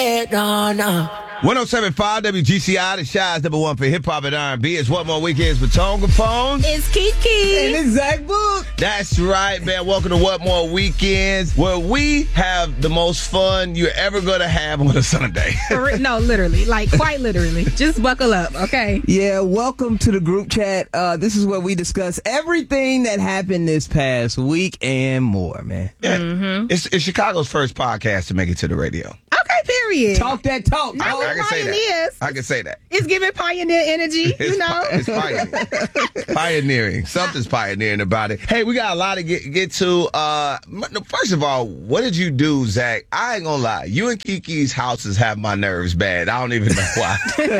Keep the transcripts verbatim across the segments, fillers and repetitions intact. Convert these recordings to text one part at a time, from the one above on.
No, no. one oh seven point five W G C I, the Shy's number one for hip-hop and R and B. It's What More Weekends with Tonga Phones. It's Kiki. And it's Zach Book. That's right, man. Welcome to What More Weekends, where we have the most fun you're ever going to have on a Sunday. No, literally. Like, quite literally. Just buckle up, okay? Yeah, welcome to the group chat. Uh, this is where we discuss everything that happened this past week and more, man. Yeah. Mm-hmm. It's, it's Chicago's first podcast to make it to the radio. Okay, period. Talk that talk. I, dog. I can say that. I can say that. It's giving pioneer energy, It's, you know? pi- it's pioneering. pioneering. Something's pioneering about it. Hey, we got a lot to get get to. Uh, first of all, what did you do, Zach? I ain't gonna lie. You and Kiki's houses have my nerves bad. I don't even know why.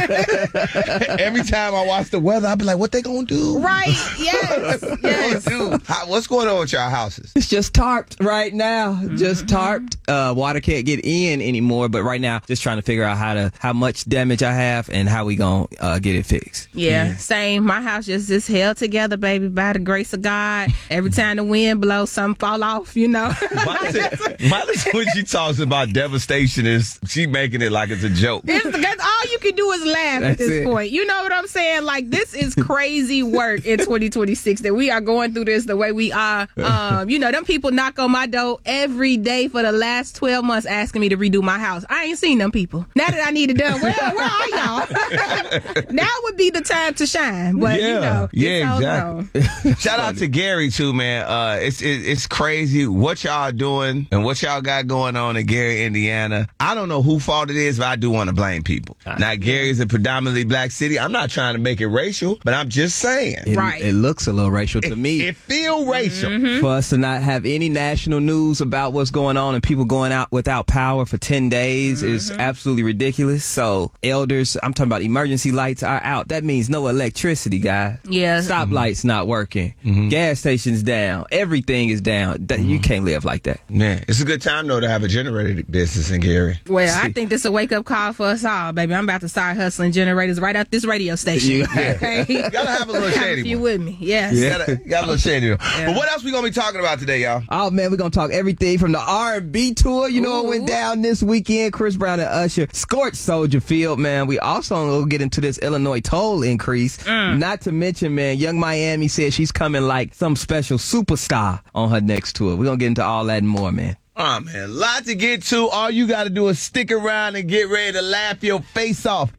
Every time I watch the weather, I be like, what they gonna do? Right, yes, What they yes. gonna do? How, what's going on with y'all houses? It's just tarped right now. Just tarped. Uh, water can't get in anymore. But right now, just trying to figure out how to how much damage I have and how we gonna uh, get it fixed. Yeah, yeah, same. My house just is held together, baby, by the grace of God. Every time the wind blows, something fall off, you know? Miley, when she talks about devastation, is she making it like it's a joke? It's, that's all you can do is laugh That's at this it. point. You know what I'm saying? Like, this is crazy work in twenty twenty-six that we are going through this the way we are. Um, you know, them people knock on my door every day for the last twelve months asking me to redo my house. I ain't seen them people. Now that I need it done, where, where are y'all? Now would be the time to shine. But, yeah, you know, yeah, it's all exactly. Shout out to Gary, too, man. Uh, it's it, it's crazy what y'all doing and what y'all got going on in Gary, Indiana. I don't know whose fault it is, but I do want to blame people. Now, Gary is a predominantly black city. I'm not trying to make it racial, but I'm just saying. It, Right. it looks a little racial to It, me. it feel racial. Mm-hmm. For us to not have any national news about what's going on and people going out without power for ten days Mm-hmm. is absolutely ridiculous. So elders, I'm talking about emergency lights are out. That means no electricity, guys. Yeah. Stoplights not working. Mm-hmm. Gas stations down. Everything is down. That, You can't live like that. Man, it's a good time, though, to have a generator business in Gary. Well, I think this is a wake-up call for us all, baby. I'm about to start hustling generators right out this radio station. Yeah. Okay? You gotta have a little shady If you one. with me, yes. You gotta, you got a little shady one. But what else we gonna be talking about today, y'all? Oh, man, we're going to talk everything from the R and B tour. You know, it went Ooh. down this weekend. Chris Brown and Usher scorched Soldier Field, man. We also going to get into this Illinois toll increase. Mm. Not to mention, man, Young Miami said she's coming like some special superstar on her next tour. We're going to get into all that and more, man. Oh, man, a lot to get to. All you got to do is stick around and get ready to laugh your face off.